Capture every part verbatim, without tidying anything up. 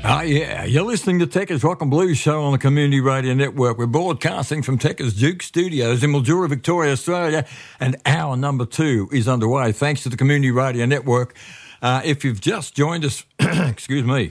Oh, yeah. You're listening to Techers Rock and Blues Show on the Community Radio Network. We're broadcasting from Techers Duke Studios in Mildura, Victoria, Australia, and hour number two is underway, thanks to the Community Radio Network. Uh, if you've just joined us, excuse me,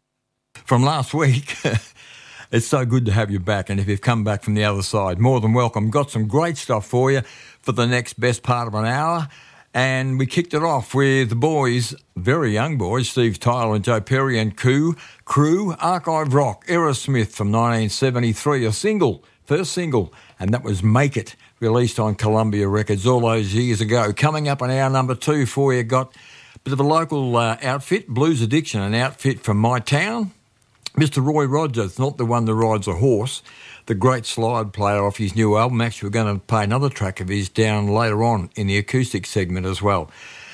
from last week, it's so good to have you back. And if you've come back from the other side, more than welcome. Got some great stuff for you for the next best part of an hour. And we kicked it off with the boys, very young boys, Steve Tyler and Joe Perry and Crew, Crew, Archive Rock, Aerosmith from nineteen seventy-three, a single, first single, and that was Make It, released on Columbia Records all those years ago. Coming up on hour number two for you, got a bit of a local uh, outfit, Blues Addiction, an outfit from my town. Mister Roy Rogers, not the one that rides a horse, the great slide player off his new album. Actually, we're going to play another track of his down later on in the acoustic segment as well.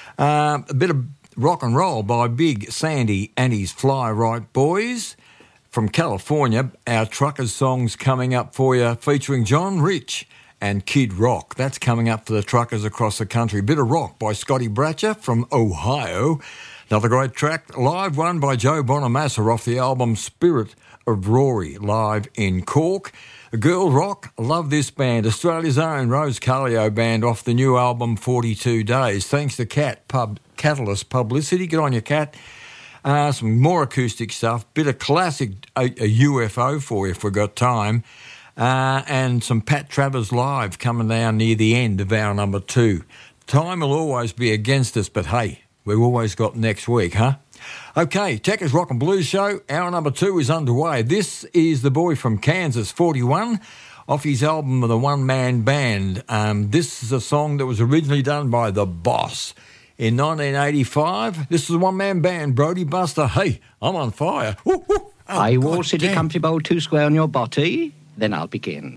Uh, a bit of rock and roll by Big Sandy and his Fly Right Boys. From California, our Truckers songs coming up for you, featuring John Rich and Kid Rock. That's coming up for the truckers across the country. Bit of rock by Scotty Bratcher from Ohio. Another great track, live one by Joe Bonamassa off the album Spirit of Rory, live in Cork. Girl Rock, love this band, Australia's own Rose Carlio band off the new album forty-two days. Thanks to Cat Pub Catalyst Publicity. Get on your Cat. Uh, some more acoustic stuff, bit of classic a, a U F O for you if we've got time. Uh, and some Pat Travers live coming down near the end of hour number two. Time will always be against us, but hey, we've always got next week, huh? Okay, Techers Rock and Blues Show, hour number two is underway. This is the boy from Kansas, forty-one, off his album The One Man Band. Um, this is a song that was originally done by The Boss in nineteen eighty-five. This is the One Man Band, Brody Buster. Hey, I'm on fire. Woo, woo. Oh, I will God sit a damn. comfy bowl two square on your body, then I'll begin.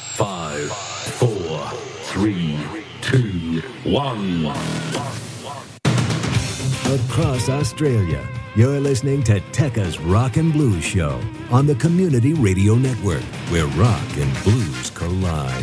Five, four, three, two, one. Across Australia, you're listening to Techers Rock and Blues Show on the Community Radio Network, where rock and blues collide.